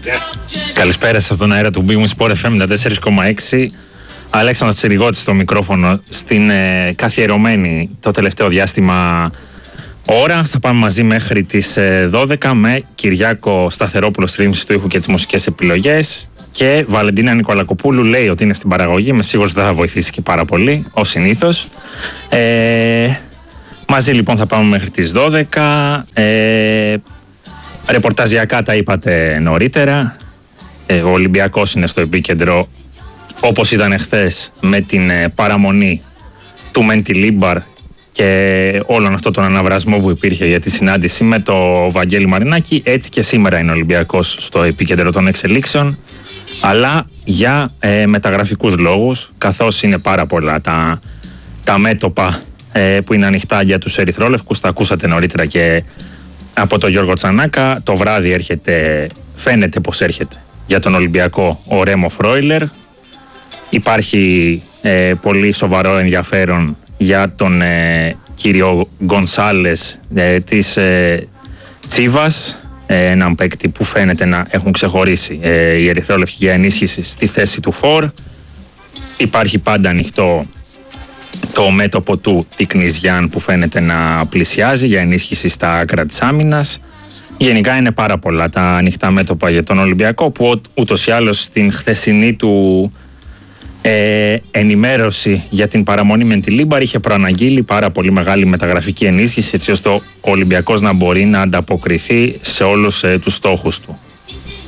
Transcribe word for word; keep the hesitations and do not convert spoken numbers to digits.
Καλησπέρα σε αυτόν τον αέρα του Big Win Sport εφ εμ ενενήντα τέσσερα κόμμα έξι. Αλέξανδρος Τσιριγώτης στο μικρόφωνο στην ε, καθιερωμένη το τελευταίο διάστημα ώρα. Θα πάμε μαζί μέχρι τις ε, δώδεκα με Κυριάκο Σταθερόπουλο στη ρύθμιση του ήχου και τις μουσικές επιλογές και Βαλεντίνα Νικολακοπούλου λέει ότι είναι στην παραγωγή. Με σίγουρος δεν θα βοηθήσει και πάρα πολύ, ως συνήθως. Ε, μαζί λοιπόν θα πάμε μέχρι τις δώδεκα. Ε, ρεπορταζιακά τα είπατε νωρίτερα. Ε, ο Ολυμπιακός είναι στο επίκεντρο, όπως ήταν εχθές, με την ε, παραμονή του Μεντιλίμπαρ και όλον αυτό τον αναβρασμό που υπήρχε για τη συνάντηση με το Βαγγέλη Μαρινάκη. Έτσι και σήμερα είναι ο Ολυμπιακός στο επίκεντρο των εξελίξεων, αλλά για ε, μεταγραφικούς λόγους, καθώς είναι πάρα πολλά τα, τα μέτωπα ε, που είναι ανοιχτά για τους ερυθρόλευκους. Τα ακούσατε νωρίτερα και από τον Γιώργο Τσανάκα. Το βράδυ έρχεται, φαίνεται πως έρχεται για τον Ολυμπιακό ο Ρέμο Φρόιλερ. Υπάρχει ε, πολύ σοβαρό ενδιαφέρον για τον ε, κύριο Γκονσάλες ε, της ε, Τσίβας, ε, έναν παίκτη που φαίνεται να έχουν ξεχωρίσει ε, οι ερυθρόλευκοι για ενίσχυση στη θέση του φορ. Υπάρχει πάντα ανοιχτό το μέτωπο του Τικνιζιάν που φαίνεται να πλησιάζει για ενίσχυση στα άκρα της άμυνας. Γενικά είναι πάρα πολλά τα ανοιχτά μέτωπα για τον Ολυμπιακό, που ούτως ή άλλως στην χθεσινή του ε, ενημέρωση για την παραμονή με τη Λίμπαρ είχε προαναγγείλει πάρα πολύ μεγάλη μεταγραφική ενίσχυση, έτσι ώστε ο Ολυμπιακός να μπορεί να ανταποκριθεί σε όλους ε, τους στόχους του.